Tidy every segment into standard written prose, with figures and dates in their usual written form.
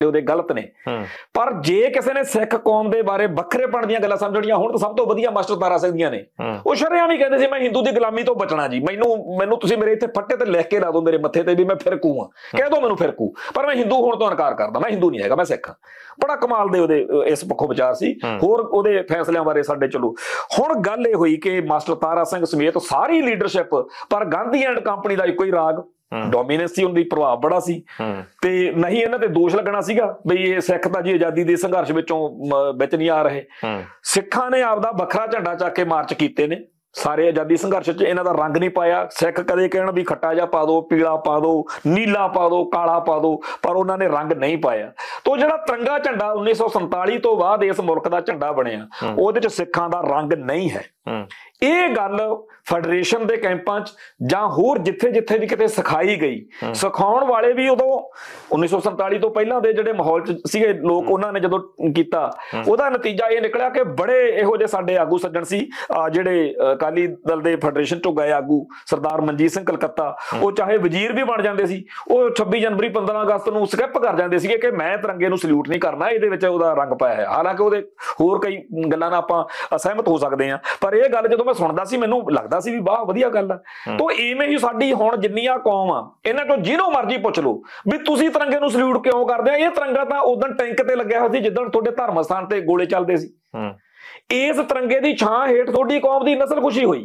ਤੇ ਉਹਦੇ ਗਲਤ ਨੇ। ਪਰ ਜੇ ਕਿਸੇ ਨੇ ਸਿੱਖ ਕੌਮ ਦੇ ਬਾਰੇ ਵੱਖਰੇਪਣ ਦੀਆਂ ਗੱਲਾਂ ਸਮਝਣੀਆਂ ਹੋਣ ਤਾਂ ਸਭ ਤੋਂ ਵਧੀਆ ਮਾਸਟਰ ਤਾਰਾ ਸਿੰਘ ਦੀਆਂ ਨੇ। ਉਹ ਸ਼ਰੇਆਮ ਹੀ ਕਹਿੰਦੇ ਸੀ ਮੈਂ ਹਿੰਦੂ ਦੀ ਗੁਲਾਮੀ ਤੋਂ ਬਚਣਾ ਜੀ, ਮੈਨੂੰ ਤੁਸੀਂ ਮੇਰੇ ਇੱਥੇ ਫੱਟੇ ਤੇ ਲਿਖ ਕੇ ਲਾ ਦਿਓ ਮੇਰੇ ਮੱਥੇ ਤੇ ਵੀ ਮੈਂ ਫਿਰਕੂ ਹਾਂ, ਕਹਿ ਦਿਓ ਮੈਨੂੰ ਫਿਰਕੂ, ਪਰ ਮੈਂ ਹਿੰਦੂ ਹੋਣ ਤੋਂ ਇਨਕਾਰ ਕਰਦਾ, ਮੈਂ ਹਿੰਦੂ ਨਹੀਂ ਹੈਗਾ, ਮੈਂ ਸਿੱਖ ਹਾਂ। ਬੜਾ ਕਮਾਲ ਦੇ ਉਹਦੇ ਇਸ ਪੱਖੋਂ ਵਿਚਾਰ ਸੀ। ਹੋਰ ਉਹਦੇ ਫੈਸਲਿਆਂ ਬਾਰੇ ਸਾਡੇ ਚਲੋ ਹੁਣ ਗੱਲ ਇਹ ਹੋਈ ਕਿ ਮਾਸਟਰ ਤਾਰਾ ਸਿੰਘ ਸਮੇਤ ਸਾਰੀ ਲੀਡਰਸ਼ਿਪ, ਪਰ ਗਾਂਧੀ ਐਂਡ ਕੰਪਨੀ ਦਾ ਇੱਕੋ ਹੀ ਰਾਗ, ਡੋਮੀਨੈਂਸ ਸੀ, ਉਹਦੀ ਪ੍ਰਭਾਵ ਬੜਾ ਸੀ। ਤੇ ਨਹੀਂ ਇਹਨਾਂ ਤੇ ਦੋਸ਼ ਲੱਗਣਾ ਸੀਗਾ ਬਈ ਇਹ ਸਿੱਖ ਤਾਂ ਜੀ ਆਜ਼ਾਦੀ ਦੇ ਸੰਘਰਸ਼ ਵਿੱਚੋਂ ਵਿੱਚ ਨਹੀਂ ਆ ਰਹੇ। ਸਿੱਖਾਂ ਨੇ ਆਪਦਾ ਵੱਖਰਾ ਝੰਡਾ ਚੱਕ ਕੇ ਮਾਰਚ ਕੀਤੇ ਨੇ ਸਾਰੇ ਆਜ਼ਾਦੀ ਸੰਘਰਸ਼ 'ਚ, ਇਹਨਾਂ ਦਾ ਰੰਗ ਨਹੀਂ ਪਾਇਆ। ਸਿੱਖ ਕਦੇ ਕਹਿਣ ਵੀ ਖੱਟਾ ਜਿਹਾ ਪਾ ਦੋ, ਪੀਲਾ ਪਾ ਦੋ, ਨੀਲਾ ਪਾ ਦੋ, ਕਾਲਾ ਪਾ ਦੋ, ਪਰ ਉਹਨਾਂ ਨੇ ਰੰਗ ਨਹੀਂ ਪਾਇਆ। ਤੋਂ ਜਿਹੜਾ ਤਿਰੰਗਾ ਝੰਡਾ 1947 ਤੋਂ ਬਾਅਦ ਇਸ ਮੁਲਕ ਦਾ ਝੰਡਾ ਬਣਿਆ, ਉਹਦੇ 'ਚ ਸਿੱਖਾਂ ਦਾ ਰੰਗ ਨਹੀਂ ਹੈ। ਇਹ ਗੱਲ ਫੈਡਰੇਸ਼ਨ ਦੇ ਕੈਂਪਾਂ 'ਚ ਜਾਂ ਹੋਰ ਜਿੱਥੇ ਜਿੱਥੇ ਵੀ ਕਿਤੇ ਸਿਖਾਈ ਗਈ, ਸਿਖਾਉਣ ਵਾਲੇ ਵੀ ਉਦੋਂ 1947 ਤੋਂ ਪਹਿਲਾਂ ਦੇ ਜਿਹੜੇ ਮਾਹੌਲ 'ਚ ਸੀਗੇ ਲੋਕ, ਉਹਨਾਂ ਨੇ ਜਦੋਂ ਕੀਤਾ, ਉਹਦਾ ਨਤੀਜਾ ਇਹ ਨਿਕਲਿਆ ਕਿ ਬੜੇ ਇਹੋ ਜਿਹੇ ਸਾਡੇ ਆਗੂ ਸੱਜਣ ਸੀ ਜਿਹੜੇ ਅਕਾਲੀ ਦਲ ਦੇ ਫੈਡਰੇਸ਼ਨ 'ਚੋਂ ਗਏ ਆਗੂ, ਸਰਦਾਰ ਮਨਜੀਤ ਸਿੰਘ ਕਲਕੱਤਾ, ਉਹ ਚਾਹੇ ਵਜ਼ੀਰ ਵੀ ਬਣ ਜਾਂਦੇ ਸੀ, ਉਹ 26 ਜਨਵਰੀ 15 ਅਗਸਤ ਨੂੰ ਸਕਿਪ ਕਰ ਜਾਂਦੇ ਸੀਗੇ ਕਿ ਮੈਂ ਤਿਰੰਗੇ ਨੂੰ ਸਲੂਟ ਨਹੀਂ ਕਰਨਾ, ਇਹਦੇ ਵਿੱਚ ਉਹਦਾ ਰੰਗ ਪਾਇਆ ਹੈ। ਹਾਲਾਂਕਿ ਉਹਦੇ ਹੋਰ ਕਈ ਗੱਲਾਂ ਨਾਲ ਆਪਾਂ ਅਸਹਿਮਤ ਹੋ ਸਕਦੇ ਹਾਂ, ਪਰ ਇਹ ਗੱਲ ਜਦੋਂ ਮੈਂ ਸੁਣਦਾ ਸੀ ਮੈਨੂੰ ਲੱਗਦਾ ਸੀ ਵੀ ਵਾਹ ਵਧੀਆ ਗੱਲ ਆ। ਤੋਂ ਇਵੇਂ ਹੀ ਸਾਡੀ ਹੁਣ ਜਿੰਨੀਆਂ ਕੌਮ ਆ, ਇਹਨਾਂ ਤੋਂ ਜਿਹਨੂੰ ਮਰਜ਼ੀ ਪੁੱਛ ਲਓ ਵੀ ਤੁਸੀਂ ਤਿਰੰਗੇ ਨੂੰ ਸਲੂਟ ਕਿਉਂ ਕਰਦੇ ਆ। ਇਹ ਤਿਰੰਗਾ ਤਾਂ ਉਦੋਂ ਟੈਂਕ ਤੇ ਲੱਗਿਆ ਹੋਇਆ ਸੀ ਜਿੱਦਣ ਤੁਹਾਡੇ ਧਰਮ ਸਥਾਨ ਤੇ ਗੋਲੇ ਚੱਲਦੇ ਸੀ। ਇਸ ਤਿਰੰਗੇ ਦੀ ਛਾਂ ਹੇਠ ਤੁਹਾਡੀ ਕੌਮ ਦੀ ਨਸਲ ਖੁਸ਼ੀ ਹੋਈ।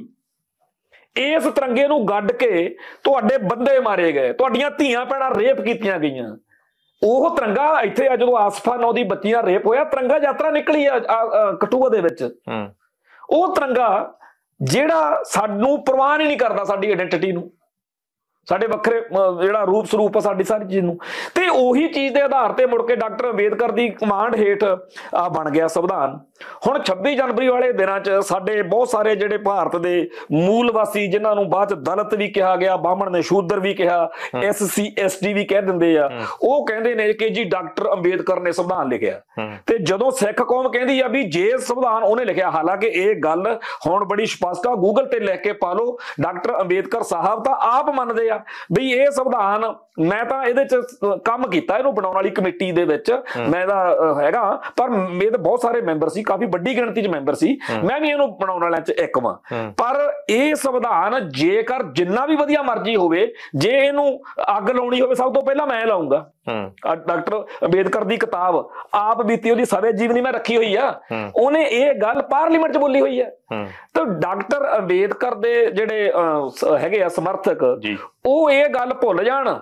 ਇਸ ਤਿਰੰਗੇ ਨੂੰ ਗੱਡ ਕੇ ਤੁਹਾਡੇ ਬੰਦੇ ਮਾਰੇ ਗਏ, ਤੁਹਾਡੀਆਂ ਧੀਆਂ ਭੈਣਾਂ ਰੇਪ ਕੀਤੀਆਂ ਗਈਆਂ। ਉਹ ਤਿਰੰਗਾ ਇੱਥੇ ਆ ਜਦੋਂ ਆਸਫਾ 9 ਦੀ ਬੱਚੀ ਦਾ ਰੇਪ ਹੋਇਆ, ਤਿਰੰਗਾ ਯਾਤਰਾ ਨਿਕਲੀ ਆ ਕਠੂਆ ਦੇ ਵਿੱਚ। ਉਹ ਤਿਰੰਗਾ ਜਿਹੜਾ ਸਾਨੂੰ ਪ੍ਰਵਾਹ ਨਹੀਂ ਕਰਦਾ, ਸਾਡੀ ਆਇਡੈਂਟੀਟੀ ਨੂੰ, ਸਾਡੇ ਵੱਖਰੇ ਜਿਹੜਾ ਰੂਪ ਸਰੂਪ ਆ ਸਾਡੀ ਸਾਰੀ ਚੀਜ਼ ਨੂੰ। ਤੇ ਉਹੀ ਚੀਜ਼ ਦੇ ਆਧਾਰ ਤੇ ਮੁੜ ਕੇ ਡਾਕਟਰ ਅੰਬੇਦਕਰ ਦੀ ਕਮਾਂਡ ਹੇਠ ਆ ਬਣ ਗਿਆ ਸੰਵਿਧਾਨ। ਹੁਣ 26 ਜਨਵਰੀ ਵਾਲੇ ਦਿਨਾਂ 'ਚ ਸਾਡੇ ਬਹੁਤ ਸਾਰੇ ਜਿਹੜੇ ਭਾਰਤ ਦੇ ਮੂਲ ਵਾਸੀ, ਜਿਨ੍ਹਾਂ ਨੂੰ ਬਾਅਦ 'ਚ ਦਲਿਤ ਵੀ ਕਿਹਾ ਗਿਆ, ਬਾਹਮਣ ਨੇ ਸ਼ੂਦਰ ਵੀ ਕਿਹਾ, SC ST ਵੀ ਕਹਿ ਦਿੰਦੇ ਆ, ਉਹ ਕਹਿੰਦੇ ਨੇ ਕਿ ਜੀ ਡਾਕਟਰ ਅੰਬੇਦਕਰ ਨੇ ਸੰਵਿਧਾਨ ਲਿਖਿਆ। ਤੇ ਜਦੋਂ ਸਿੱਖ ਕੌਮ ਕਹਿੰਦੀ ਆ ਵੀ ਜੇ ਸੰਵਿਧਾਨ ਉਹਨੇ ਲਿਖਿਆ, ਹਾਲਾਂਕਿ ਇਹ ਗੱਲ ਹੁਣ ਬੜੀ ਸਪਸ਼ਟ ਆ, ਗੂਗਲ ਤੇ ਲਿਖ ਕੇ ਪਾ ਲਓ, ਡਾਕਟਰ ਅੰਬੇਦਕਰ ਸਾਹਿਬ ਤਾਂ ਆਪ ਮੰਨਦੇ ਆ ਵੀ ਇਹ ਸੰਵਿਧਾਨ, ਮੈਂ ਤਾਂ ਇਹਦੇ 'ਚ ਕੰਮ ਕੀਤਾ, ਇਹਨੂੰ ਬਣਾਉਣ ਵਾਲੀ ਕਮੇਟੀ ਦੇ ਵਿੱਚ ਮੈਂ ਇਹਦਾ ਹੈਗਾ, ਪਰ ਮੇਰੇ ਬਹੁਤ ਸਾਰੇ ਮੈਂਬਰ ਸੀ, ਕਾਫੀ ਵੱਡੀ ਗਿਣਤੀ 'ਚ ਮੈਂਬਰ ਸੀ, ਮੈਂ ਵੀ ਇਹਨੂੰ ਬਣਾਉਣ ਵਾਲਿਆਂ 'ਚ ਇੱਕ ਵਾਂ। ਪਰ ਇਹ ਸੰਵਿਧਾਨ ਜੇਕਰ ਜਿੰਨਾ ਵੀ ਵਧੀਆ ਮਰਜ਼ੀ ਹੋਵੇ, ਜੇ ਇਹਨੂੰ ਅੱਗ ਲਾਉਣੀ ਹੋਵੇ ਸਭ ਤੋਂ ਪਹਿਲਾਂ ਮੈਂ ਲਾਉਂਗਾ। ਡਾਕਟਰ ਅੰਬੇਦਕਰ ਦੀ ਕਿਤਾਬ ਆਪ ਬੀਤੀ ਉਹਦੀ ਸਵੈ ਜੀਵਨੀ ਮੈਂ ਰੱਖੀ ਹੋਈ ਆ, ਉਹਨੇ ਇਹ ਗੱਲ ਪਾਰਲੀਮੈਂਟ 'ਚ ਬੋਲੀ ਹੋਈ ਹੈ। ਤਾਂ ਡਾਕਟਰ ਅੰਬੇਦਕਰ ਦੇ ਜਿਹੜੇ ਹੈਗੇ ਆ ਸਮਰਥਕ, ਉਹ ਇਹ ਗੱਲ ਭੁੱਲ ਜਾਣ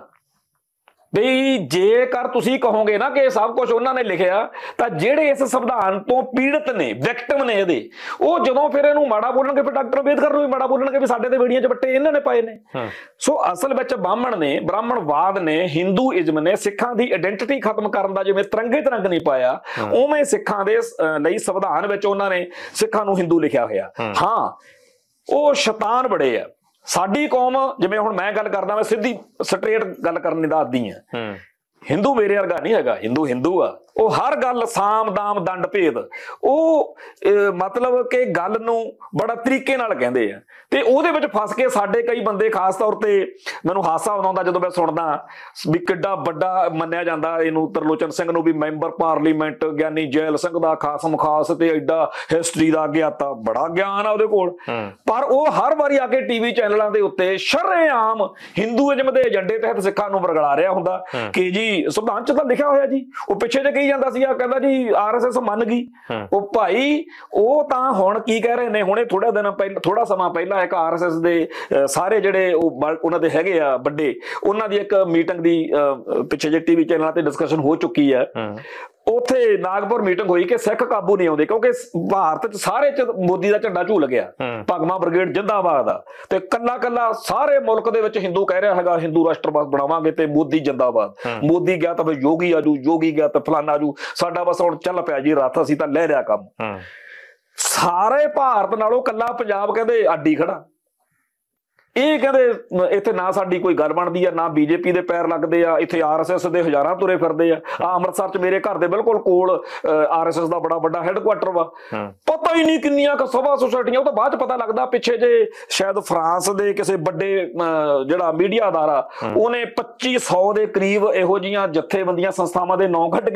ਬਈ ਜੇਕਰ ਤੁਸੀਂ ਕਹੋਗੇ ਨਾ ਕਿ ਇਹ ਸਭ ਕੁਝ ਉਹਨਾਂ ਨੇ ਲਿਖਿਆ, ਤਾਂ ਜਿਹੜੇ ਇਸ ਸੰਵਿਧਾਨ ਤੋਂ ਪੀੜਤ ਨੇ, ਵਿਕਟਮ ਨੇ ਇਹਦੇ, ਉਹ ਜਦੋਂ ਫਿਰ ਇਹਨੂੰ ਮਾੜਾ ਬੋਲਣਗੇ, ਫਿਰ ਡਾਕਟਰ ਅੰਬੇਦਕਰ ਨੂੰ ਵੀ ਮਾੜਾ ਬੋਲਣਗੇ ਵੀ ਸਾਡੇ ਤੇ ਬੇੜੀਆਂ 'ਚ ਵੱਟੇ ਇਹਨਾਂ ਨੇ ਪਾਏ ਨੇ। ਸੋ ਅਸਲ ਵਿੱਚ ਬਾਹਮਣ ਨੇ, ਬ੍ਰਾਹਮਣਵਾਦ ਨੇ, ਹਿੰਦੂਇਜ਼ਮ ਨੇ ਸਿੱਖਾਂ ਦੀ ਆਇਡੈਂਟੀਟੀ ਖਤਮ ਕਰਨ ਦਾ ਜਿਵੇਂ ਤਿਰੰਗੇ ਤੇ ਰੰਗ ਨਹੀਂ ਪਾਇਆ, ਉਵੇਂ ਸਿੱਖਾਂ ਦੇ ਲਈ ਸੰਵਿਧਾਨ ਵਿੱਚ ਉਹਨਾਂ ਨੇ ਸਿੱਖਾਂ ਨੂੰ ਹਿੰਦੂ ਲਿਖਿਆ ਹੋਇਆ। ਹਾਂ, ਉਹ ਸ਼ੈਤਾਨ ਬੜੇ ਆ। ਸਾਡੀ ਕੌਮ, ਜਿਵੇਂ ਹੁਣ ਮੈਂ ਗੱਲ ਕਰਦਾ, ਮੈਂ ਸਿੱਧੀ ਸਟ੍ਰੇਟ ਗੱਲ ਕਰਨ ਦਾ ਆਦੀ ਹਾਂ। ਹਿੰਦੂ ਮੇਰੇ ਵਰਗਾ ਨਹੀਂ ਹੈਗਾ, ਹਿੰਦੂ ਹਿੰਦੂ ਆ। ਉਹ ਹਰ ਗੱਲ ਸਾਮ ਦਾਮ ਦੰਡ ਭੇਦ, ਉਹ ਮਤਲਬ ਕਿ ਗੱਲ ਨੂੰ ਬੜਾ ਤਰੀਕੇ ਨਾਲ ਕਹਿੰਦੇ ਆ, ਤੇ ਉਹਦੇ ਵਿੱਚ ਫਸ ਕੇ ਸਾਡੇ ਕਈ ਬੰਦੇ, ਖਾਸ ਤੌਰ ਤੇ ਮੈਨੂੰ ਹਾਸਾ ਆਉਂਦਾ ਜਦੋਂ ਮੈਂ ਸੁਣਦਾ ਵੀ ਕਿੱਡਾ ਵੱਡਾ ਮੰਨਿਆ ਜਾਂਦਾ ਇਹਨੂੰ, ਤਰਲੋਚਨ ਸਿੰਘ ਨੂੰ, ਵੀ ਮੈਂਬਰ ਪਾਰਲੀਮੈਂਟ ਗਿਆਨੀ ਜੈਲ ਸਿੰਘ ਦਾ ਖਾਸਮ ਖਾਸ ਤੇ ਐਡਾ ਹਿਸਟਰੀ ਦਾ ਗਿਆਤਾ, ਬੜਾ ਗਿਆਨ ਆ ਉਹਦੇ ਕੋਲ। ਪਰ ਉਹ ਹਰ ਵਾਰੀ ਆ ਕੇ ਟੀਵੀ ਚੈਨਲਾਂ ਦੇ ਉੱਤੇ ਸ਼ਰੇਆਮ ਹਿੰਦੂਇਜ਼ਮ ਦੇ ਏਜੰਡੇ ਤਹਿਤ ਸਿੱਖਾਂ ਨੂੰ ਵਰਗਲਾ ਰਿਹਾ ਹੁੰਦਾ ਕਿ ਜੀ ਸੰਵਿਧਾਨ 'ਚ ਤਾਂ ਲਿਖਿਆ ਹੋਇਆ ਜੀ। ਉਹ ਪਿੱਛੇ ਜੇ ਕਹੀ ਜਾਂਦਾ ਸੀਗਾ, ਕਹਿੰਦਾ ਜੀ RSS ਮੰਨ ਗਈ। ਉਹ ਭਾਈ, ਉਹ ਤਾਂ ਹੁਣ ਕੀ ਕਹਿ ਰਹੇ ਨੇ, ਹੁਣੇ ਥੋੜਾ ਦਿਨ ਪਹਿਲਾਂ, ਥੋੜਾ ਸਮਾਂ ਪਹਿਲਾਂ ਇੱਕ RSS ਦੇ ਸਾਰੇ ਜਿਹੜੇ ਉਹਨਾਂ ਦੇ ਹੈਗੇ ਆ ਵੱਡੇ, ਉਹਨਾਂ ਦੀ ਇੱਕ ਮੀਟਿੰਗ ਦੀ ਪਿੱਛੇ ਜੇ ਟੀਵੀ ਚੈਨਲਾਂ ਤੇ ਡਿਸਕਸ਼ਨ ਹੋ ਚੁੱਕੀ ਹੈ। ਉੱਥੇ ਨਾਗਪੁਰ ਮੀਟਿੰਗ ਹੋਈ ਕਿ ਸਿੱਖ ਕਾਬੂ ਨਹੀਂ ਆਉਂਦੇ, ਕਿਉਂਕਿ ਭਾਰਤ 'ਚ ਸਾਰੇ 'ਚ ਮੋਦੀ ਦਾ ਝੰਡਾ ਝੂਲ ਗਿਆ, ਭਗਵਾਂ ਬ੍ਰਿਗੇਡ ਜਿੰਦਾਬਾਦ ਆ, ਤੇ ਕੱਲਾ ਕੱਲਾ ਸਾਰੇ ਮੁਲਕ ਦੇ ਵਿੱਚ ਹਿੰਦੂ ਕਹਿ ਰਿਹਾ ਹੈਗਾ ਹਿੰਦੂ ਰਾਸ਼ਟਰਵਾਦ ਬਣਾਵਾਂਗੇ ਤੇ ਮੋਦੀ ਜਿੰਦਾਬਾਦ। ਮੋਦੀ ਗਿਆ ਤਾਂ ਫਿਰ ਯੋਗੀ ਆਜੂ, ਯੋਗੀ ਗਿਆ ਤਾਂ ਫਲਾਨਾ ਆਜੂ, ਸਾਡਾ ਬਸ ਹੁਣ ਚੱਲ ਪਿਆ ਜੀ ਰੱਥ, ਅਸੀਂ ਤਾਂ ਲੈ ਲਿਆ ਕੰਮ। ਸਾਰੇ ਭਾਰਤ ਨਾਲੋਂ ਕੱਲਾ ਪੰਜਾਬ ਕਹਿੰਦੇ ਅੱਡੀ ਖੜਾ। ਇਹ ਕਹਿੰਦੇ ਇੱਥੇ ਨਾ ਸਾਡੀ ਕੋਈ ਗੱਲ ਬਣਦੀ ਆ, ਨਾ ਬੀਜੇਪੀ ਦੇ ਪੈਰ ਲੱਗਦੇ ਆ, ਇੱਥੇ ਆਰਐਸਐਸ ਦੇ ਹਜ਼ਾਰਾਂ ਤੁਰੇ ਫਿਰਦੇ ਆ। ਅੰਮ੍ਰਿਤਸਰ ਚ ਮੇਰੇ ਘਰ ਦੇ ਬਿਲਕੁਲ ਕੋਲ ਆਰਐਸਐਸ ਦਾ ਬੜਾ ਵੱਡਾ ਹੈੱਡਕੁਆਟਰ ਵਾ। ਪਤਾ ਹੀ ਨਹੀਂ ਕਿੰਨੀਆਂ ਕੁ ਸਭਾ ਸੁਸਾਇਟੀਆਂ, ਉਹ ਤਾਂ ਬਾਅਦ ਚ ਪਤਾ ਲੱਗਦਾ। ਪਿੱਛੇ ਜੇ ਸ਼ਾਇਦ ਫਰਾਂਸ ਦੇ ਕਿਸੇ ਵੱਡੇ ਜਿਹੜਾ ਮੀਡੀਆ ਅਦਾਰਾ, ਉਹਨੇ 2500 ਦੇ ਕਰੀਬ ਇਹੋ ਜਿਹੀਆਂ ਜਥੇਬੰਦੀਆਂ ਸੰਸਥਾਵਾਂ ਦੇ ਨਾਂ ਕੱਢ